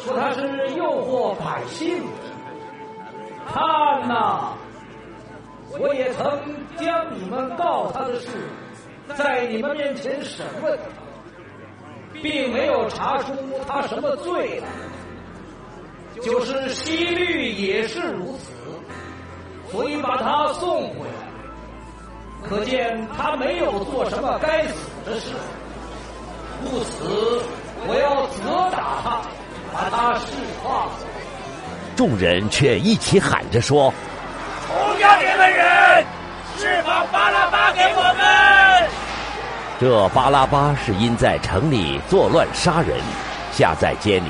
说他是诱惑百姓的。看哪，我也曾将你们告他的事在你们面前审问，并没有查出他什么罪来。就是希律也是如此，所以把他送回来。可见他没有做什么该死的事，故此我要责打他，把他释放。 众人却一起喊着说： 不要你们人，释放巴拉巴给我们。 这巴拉巴是因在城里作乱杀人，下在监里。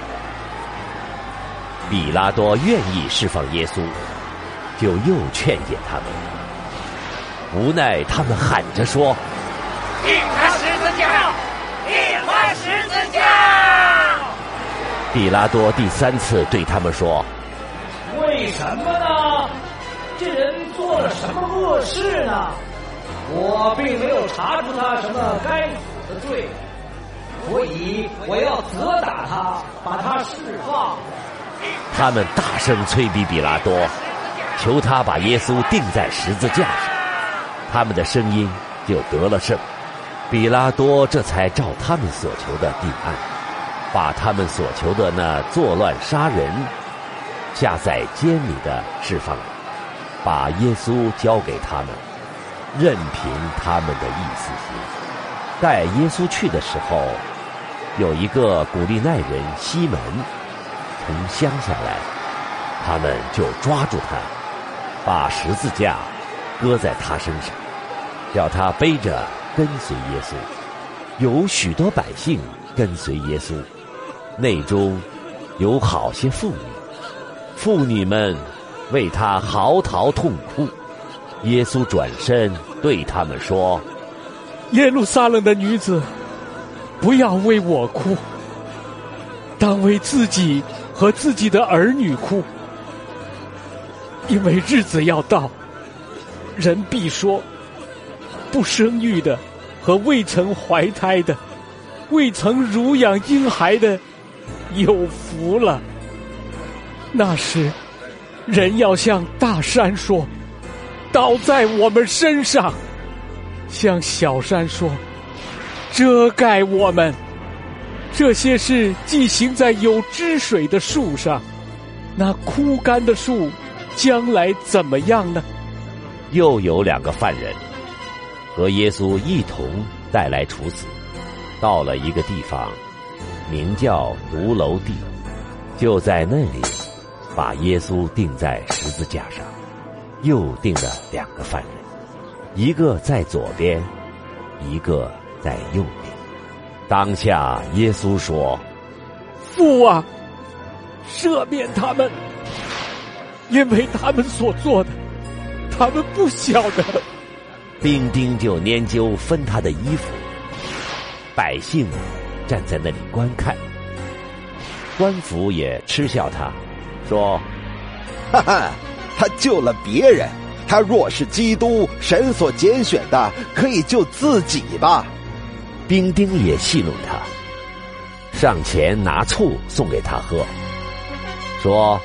比拉多愿意释放耶稣，就又劝解他们。无奈他们喊着说： 钉他十字架，钉他十字架。 比拉多第3次对他们说： 为什么呢？这人做了什么恶事呢？我并没有查出他什么该死的罪，所以我要责打他，把他释放。 他们大声催逼比拉多，求他把耶稣钉在十字架上。他们的声音就得了胜，比拉多这才照他们所求的定案，把他们所求的那作乱杀人下在监里的释放了，把耶稣交给他们，任凭他们的意思行。带耶稣去的时候，有一个古利奈人西门从乡下来，他们就抓住他，把十字架搁在他身上，叫他背着跟随耶稣。有许多百姓跟随耶稣，内中有好些妇女，妇女们为他嚎啕痛哭。耶稣转身对他们说： 耶路撒冷的女子，不要为我哭，当为自己和自己的儿女哭，因为日子要到，人必说，不生育的和未曾怀胎的，未曾乳养婴孩的，有福了。那时，人要向大山说，倒在我们身上，向小山说，遮盖我们。这些事既行在有汁水的树上，那枯干的树将来怎么样呢？ 又有2个犯人和耶稣一同带来处死，到了一个地方，名叫独楼地，就在那里把耶稣钉在十字架上，又钉了2个犯人，一个在左边，一个在右边。当下耶稣说： 父啊，赦免他们，因为他们所做的，他们不晓得。 兵丁就拈阄分他的衣服，百姓站在那里观看。官府也嗤笑他，说： 哈哈，他救了别人，他若是基督，神所拣选的，可以救自己吧。 兵丁也戏弄他，上前拿醋送给他喝，说：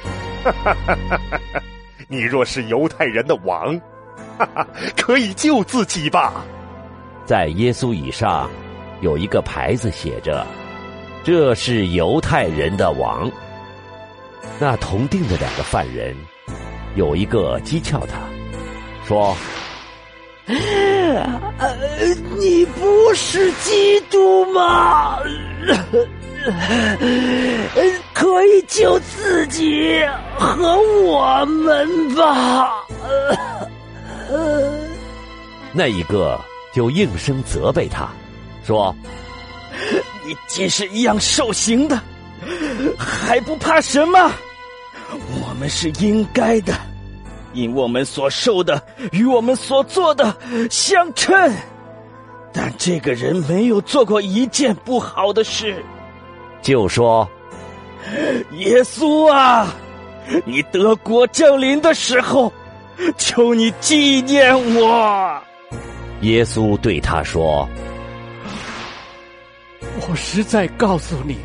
你若是犹太人的王，可以救自己吧。 在耶稣以上有一个牌子写着：这是犹太人的王。那同定的2个犯人，有一个讥诮他，说： 你不是基督吗？可以救自己和我们吧。 那一个就应声责备他，说： 你既是一样受刑的，还不怕什么？我们是应该的，因我们所受的与我们所做的相称。但这个人没有做过一件不好的事。 就说： 耶稣啊，你得国降临的时候，求你纪念我。 耶稣对他说： 我实在告诉你，